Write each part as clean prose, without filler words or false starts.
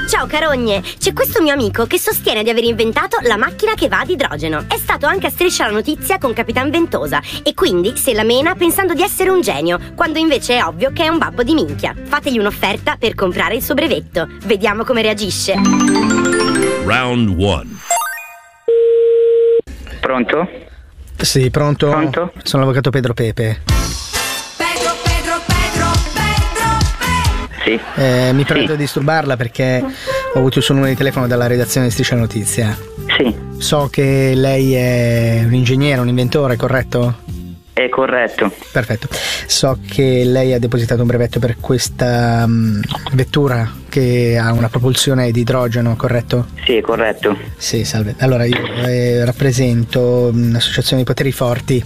Ciao carogne, c'è questo mio amico che sostiene di aver inventato la macchina che va ad idrogeno. È stato anche a Striscia la Notizia con Capitan Ventosa e quindi se la mena pensando di essere un genio, quando invece è ovvio che è un babbo di minchia. Fategli un'offerta per comprare il suo brevetto. Vediamo come reagisce. Round 1. Pronto? Sì, pronto? Pronto? Sono l'avvocato Pedro Pepe. Sì. Mi permetto di disturbarla perché ho avuto il suo numero di telefono dalla redazione di Striscia la Notizia. Sì. So che lei è un ingegnere, un inventore, corretto? È corretto. Perfetto. So che lei ha depositato un brevetto per questa vettura che ha una propulsione di idrogeno, corretto? Sì, è corretto. Sì, salve. Allora io rappresento un'associazione di poteri forti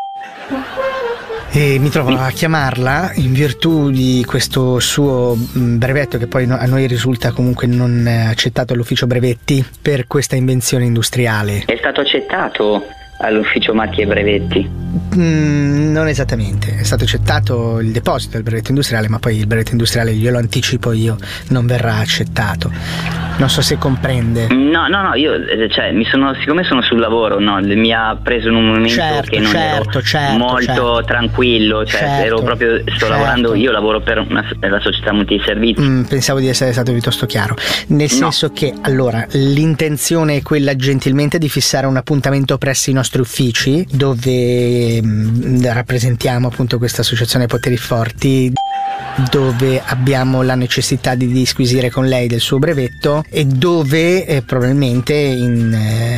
e mi trovo a chiamarla in virtù di questo suo brevetto che poi a noi risulta comunque non accettato all'ufficio brevetti per questa invenzione industriale. È stato accettato all'ufficio marchi e brevetti? Non esattamente, è stato accettato il deposito del brevetto industriale, ma poi il brevetto industriale, glielo anticipo io, non verrà accettato. Non so se comprende. No, io siccome sono sul lavoro, no, mi ha preso in un momento che non ero molto tranquillo, ero proprio, lavorando, io lavoro per la società multiservizi. Pensavo di essere stato piuttosto chiaro, nel senso che allora l'intenzione è quella gentilmente di fissare un appuntamento presso i nostri uffici dove rappresentiamo appunto questa associazione poteri forti, dove abbiamo la necessità di disquisire con lei del suo brevetto e dove probabilmente in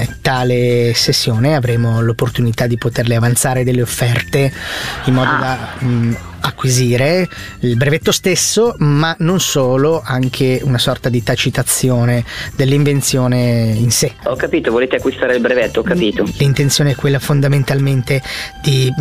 tale sessione avremo l'opportunità di poterle avanzare delle offerte in modo da acquisire il brevetto stesso, ma non solo, anche una sorta di tacitazione dell'invenzione in sé. Ho capito, volete acquistare il brevetto, ho capito. L'intenzione è quella fondamentalmente di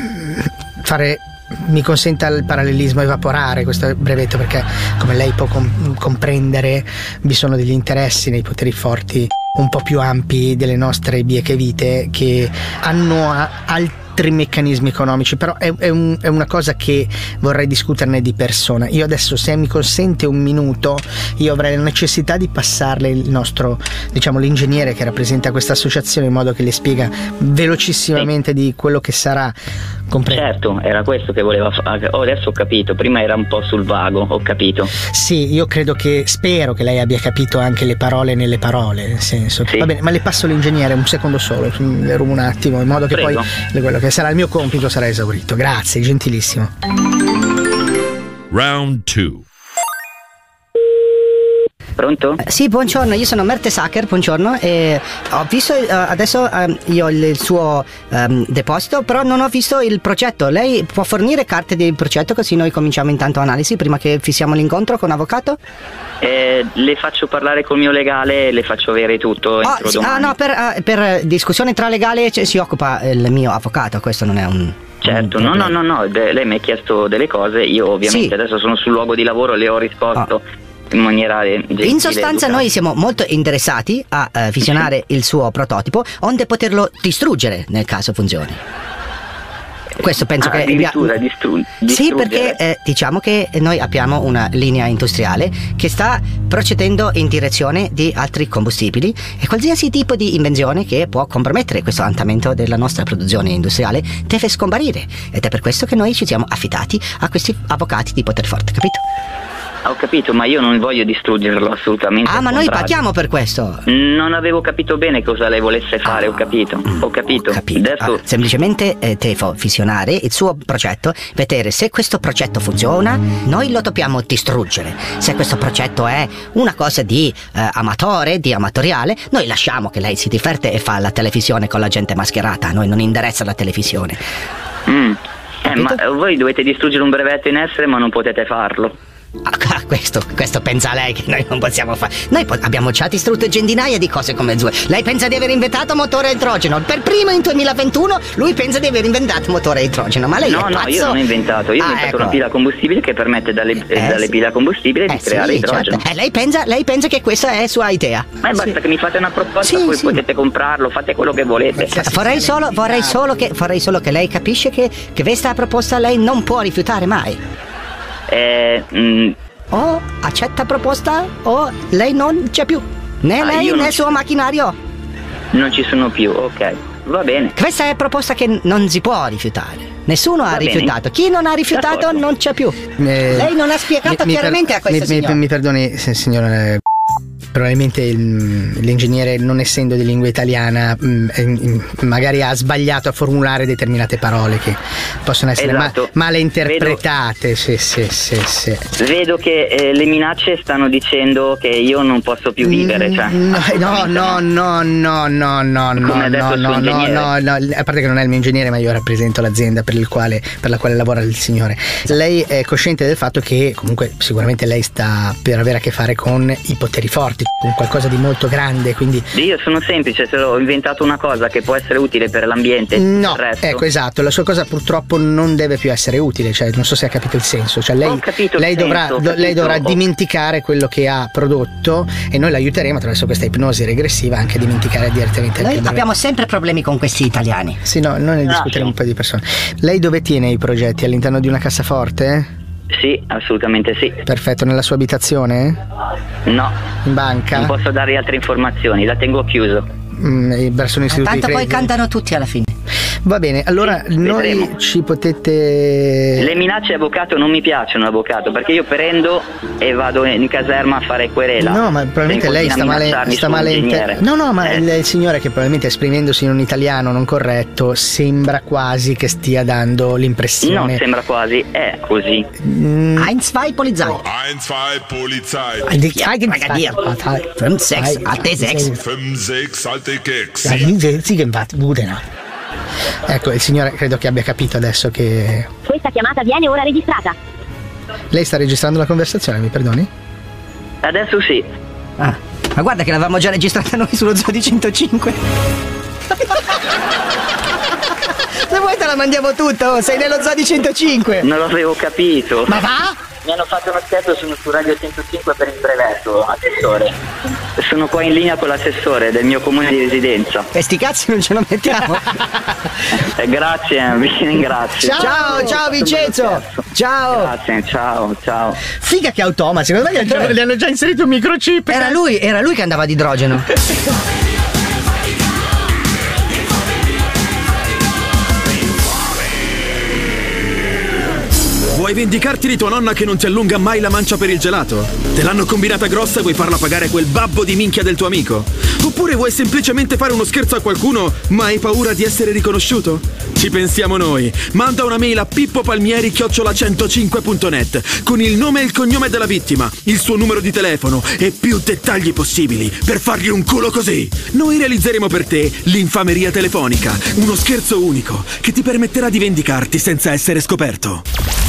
fare, mi consenta il parallelismo, evaporare questo brevetto, perché come lei può comprendere vi sono degli interessi nei poteri forti un po' più ampi delle nostre bieche vite che hanno altri meccanismi economici, però è una cosa che vorrei discuterne di persona. Io adesso, se mi consente un minuto, io avrei la necessità di passarle il nostro, l'ingegnere che rappresenta questa associazione, in modo che le spiega velocissimamente di quello che sarà. Certo, era questo che voleva fare. Adesso ho capito, prima era un po' sul vago, ho capito. Sì, io spero che lei abbia capito anche le parole nelle parole, nel senso. Sì. Va bene, ma le passo l'ingegnere un secondo solo, le rubo un attimo, in modo che Prego. Poi quello che sarà il mio compito sarà esaurito. Grazie, gentilissimo. Round 2. Pronto? Sì, buongiorno, io sono Merte Sacher, buongiorno, e ho visto adesso io il suo deposito, però non ho visto il progetto. Lei può fornire carte del progetto, così noi cominciamo intanto analisi prima che fissiamo l'incontro con avvocato? Le faccio parlare col mio legale, le faccio avere tutto entro domani. No, per discussione tra legale si occupa il mio avvocato, questo non è un... Certo, no, lei mi ha chiesto delle cose, io ovviamente adesso sono sul luogo di lavoro, le ho risposto in maniera gentile. In sostanza noi siamo molto interessati a visionare il suo prototipo, onde poterlo distruggere nel caso funzioni. Questo penso che addirittura sì, perché diciamo che noi abbiamo una linea industriale che sta procedendo in direzione di altri combustibili, e qualsiasi tipo di invenzione che può compromettere questo andamento della nostra produzione industriale deve scomparire, ed è per questo che noi ci siamo affidati a questi avvocati di poter forte, capito? Ho capito, ma io non voglio distruggerlo assolutamente. Ma noi paghiamo per questo. Non avevo capito bene cosa lei volesse fare, ho capito. Adesso semplicemente devo visionare il suo progetto, vedere se questo progetto funziona, noi lo dobbiamo distruggere. Se questo progetto è una cosa di amatore, di amatoriale, noi lasciamo che lei si diverte e fa la televisione con la gente mascherata, a noi non interessa la televisione. Ma voi dovete distruggere un brevetto in essere, ma non potete farlo. Questo pensa lei che noi non possiamo fare. Noi abbiamo già distrutto centinaia di cose come il suo. Lei pensa di aver inventato motore a idrogeno. Per primo in 2021 lui pensa di aver inventato motore a idrogeno. Ma lei è pazzo? No, io non ho inventato. Io ho inventato una pila combustibile che permette dalle pile a combustibile di creare idrogeno. Certo. Lei pensa che questa è sua idea? Ma basta che mi fate una proposta, poi potete comprarlo, fate quello che volete. Vorrei solo che lei capisce che questa proposta lei non può rifiutare mai. o accetta proposta o lei non c'è più. Né lei né il suo macchinario. Non ci sono più, ok. Va bene. Questa è proposta che non si può rifiutare. Nessuno ha rifiutato. Chi non ha rifiutato non c'è più. Lei non ha spiegato chiaramente a questo signore. Mi perdoni, signora. Probabilmente l'ingegnere, non essendo di lingua italiana, magari ha sbagliato a formulare determinate parole che possono essere male interpretate. Sì. Vedo che le minacce stanno dicendo che io non posso più vivere. Cioè, no. A parte che non è il mio ingegnere, ma io rappresento l'azienda per la quale lavora il signore. Lei è cosciente del fatto che comunque sicuramente lei sta per avere a che fare con i poteri forti, con qualcosa di molto grande, quindi io sono semplice, se ho inventato una cosa che può essere utile per l'ambiente. No, ecco, esatto, la sua cosa purtroppo non deve più essere utile, cioè non so se ha capito il senso, cioè lei dovrà dimenticare quello che ha prodotto e noi l'aiuteremo attraverso questa ipnosi regressiva anche a dimenticare direttamente. Noi abbiamo sempre problemi con questi italiani. Sì, no, noi ne discuteremo un po' di persone. Lei dove tiene i progetti? All'interno di una cassaforte? Sì, assolutamente sì. Perfetto, nella sua abitazione? No. In banca? Non posso darvi altre informazioni, la tengo chiuso. Verso un istituto tanto di poi cantano tutti alla fine. Va bene, allora noi ci potete... Le minacce avvocato non mi piacciono, avvocato, perché io prendo e vado in caserma a fare querela. No, ma probabilmente lei sta male No, ma il signore, che probabilmente esprimendosi in un italiano non corretto sembra quasi che stia dando l'impressione. No, sembra quasi, è così. 1, 2 Polizei. 1, 2 Polizei. 5, 6, alte 6. 5, 6, alte Keks. Sì, che infatti, ecco, il signore credo che abbia capito adesso che... Questa chiamata viene ora registrata. Lei sta registrando la conversazione, mi perdoni? Adesso sì. Ma guarda che l'avevamo già registrata noi sullo Zoo di 105. Se vuoi te la mandiamo tutta, sei nello Zoo di 105. Non l'avevo capito. Ma va? Mi hanno fatto uno scherzo su Radio 105 per il brevetto, assessore. Sono qua in linea con l'assessore del mio comune di residenza. E sti cazzi non ce lo mettiamo. Grazie, vi ringrazio. Ciao Vincenzo. Ciao. Grazie, ciao. Figa che automa, secondo me gli hanno già inserito un microchip. Era lui che andava di idrogeno. Vuoi vendicarti di tua nonna che non ti allunga mai la mancia per il gelato? Te l'hanno combinata grossa e vuoi farla pagare quel babbo di minchia del tuo amico? Oppure vuoi semplicemente fare uno scherzo a qualcuno ma hai paura di essere riconosciuto? Ci pensiamo noi. Manda una mail a pippopalmieri@105.net con il nome e il cognome della vittima, il suo numero di telefono e più dettagli possibili per fargli un culo così. Noi realizzeremo per te l'infameria telefonica, uno scherzo unico che ti permetterà di vendicarti senza essere scoperto.